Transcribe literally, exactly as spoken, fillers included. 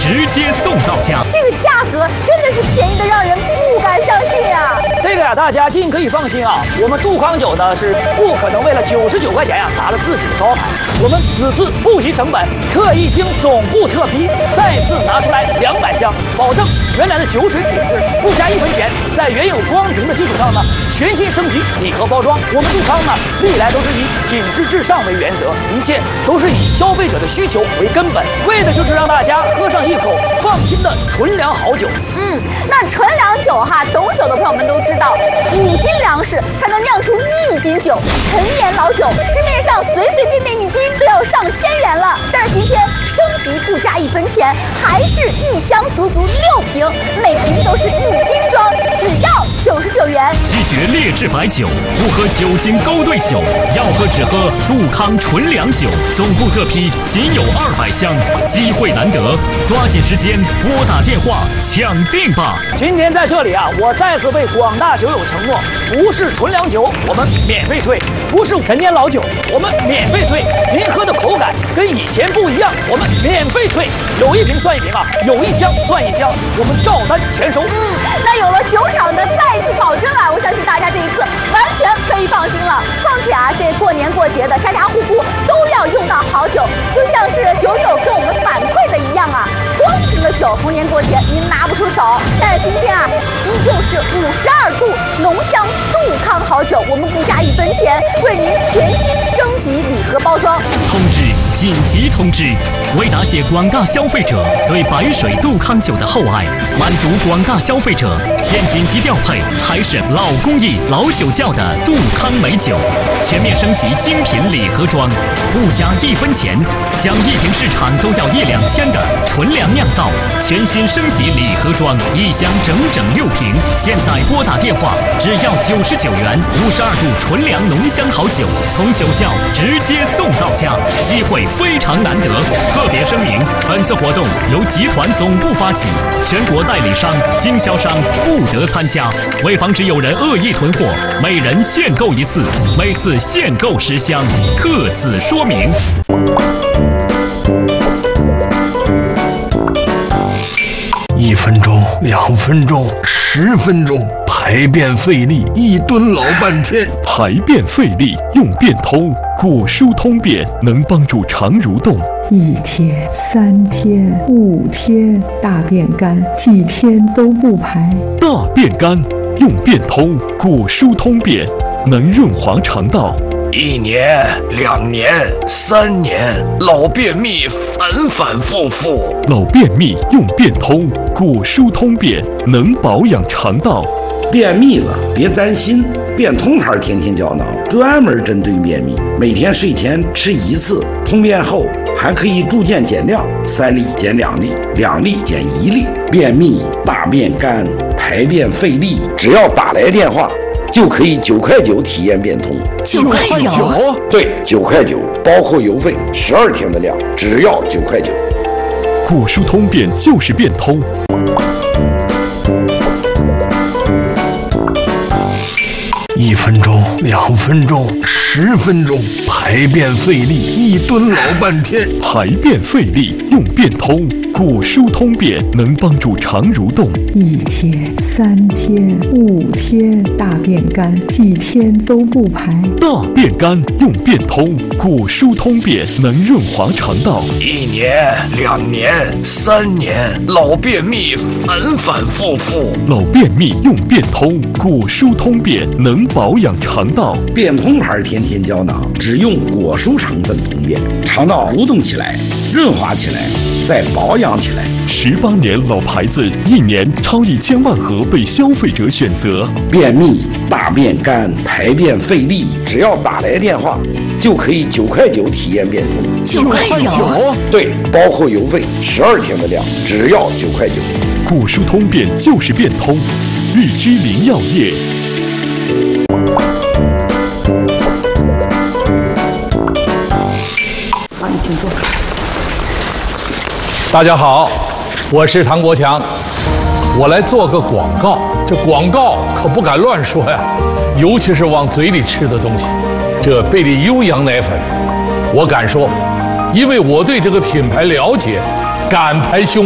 直接送到家。 这个价格真的是便宜的让人不敢相信啊！ 这个呀，大家尽可以放心啊，我们杜康酒呢是不可能为了九十九块钱呀砸了自己的招牌。我们此次不惜成本，特意经总部特批，再次拿出来两百箱，保证原来的酒水品质不加一分钱，在原有光瓶的基础上呢，全新升级礼盒包装。我们杜康呢，历来都是以品质至上为原则，一切都是以消费者的需求为根本，为的就是让大家喝上一口放心的纯粮好酒。 嗯，那纯粮酒哈，懂酒的朋友们都知道，五斤粮食才能酿出一斤酒，陈年老酒市面上随随便便一斤都要上千元了。但是今天升级不加一分钱，还是一箱足足六瓶，每瓶都是一斤装，只要九十九元。 拒绝劣质白酒，不喝酒精勾兑酒，要喝只喝杜康纯粮酒。总部特批仅有二百箱，机会难得，抓紧时间拨打电话抢订吧！ 今天在这里啊，我再次为广大酒友承诺，不是纯粮酒我们免费退，不是陈年老酒我们免费退，您喝的口感跟以前不一样，我们免费退，有一瓶算一瓶啊，有一箱算一箱，我们照单全收。 嗯，那有了酒厂的再次保证啊，我相信大家这一次完全可以放心了。况且啊，这过年过节的，家家户户都要用到好酒，就像是酒友跟我们反馈的一样啊，光瓶的酒逢年过节您拿不出手，但是今天啊，依旧是五十二度浓香杜康好酒，我们不加一分钱，为您全新升级礼盒包装。 通知！紧急通知！为答谢广大消费者对白水杜康酒的厚爱，满足广大消费者，现紧急调配海省老工艺老酒窖的杜康美酒，全面升级精品礼盒装，不加一分钱，将一瓶市场都要一两千的纯粮酿造，全新升级礼盒装，一箱整整六瓶。现在拨打电话，只要九十九元，五十二度纯粮浓香好酒，从酒窖直接送到家，机会非常难得。特别声明，本次活动由集团总部发起，全国代理商、经销商不得参加。为防止有人恶意囤货，每人限购一次，每次限购十箱，特此说明。 一分钟，两分钟，十分钟，排便费力，一蹲老半天。 排便费力用便通，果蔬通便能帮助肠蠕动。 一天、三天、五天，大便干，几天都不排。 大便干用便通，果蔬通便能润滑肠道。 一年、两年、三年，老便秘反反复复。 老便秘用便通，果蔬通便能保养肠道。 便秘了别担心，便通牌天天胶囊专门针对便秘，每天睡前吃一次，通便后还可以逐渐减量，三粒减两粒，两粒减一粒。便秘、大便干、排便费力，只要打来电话就可以九块九体验变通。 九块九？ 对，九块九，包括邮费，十二天的量，只要九块九。 果蔬通便就是变通。 一分钟，两分钟，十分钟，排便费力，一蹲老半天。 排便费力用便通，果蔬通便能帮助肠蠕动。 一天、三天、五天，大便干，几天都不排。 大便干用便通，果蔬通便能润滑肠道。 一年、两年、三年，老便秘反反复复。 老便秘用便通，果蔬通便能保养肠道。 变通牌天天胶囊只用果蔬成分通便，肠道蠕动起来，润滑起来，再保养起来。 十八年老牌子，一年超一千万盒被消费者选择。 便秘、大便干、排便费力，只要打来电话就可以九块九体验变通。 九块九？ 对，包括邮费，十二天的量，只要九块九。 果蔬通便就是变通，日之林药业。 好，你请坐。 大家好，我是唐国强，我来做个广告。这广告可不敢乱说呀，尤其是往嘴里吃的东西。这贝利优羊奶粉，我敢说，因为我对这个品牌了解，敢拍胸